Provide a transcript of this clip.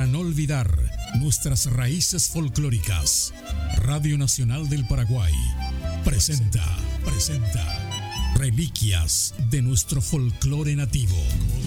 para no olvidar nuestras raíces folclóricas. Radio Nacional del Paraguay presenta Reliquias de nuestro folclore nativo.